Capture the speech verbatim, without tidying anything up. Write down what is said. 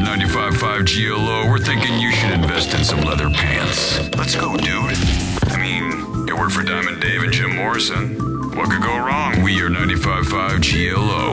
ninety-five point five G L O, we're thinking you should invest in some leather pants. Let's go, dude. I mean, you work for Diamond Dave and Jim Morrison. What could go wrong? We are ninety-five point five G L O.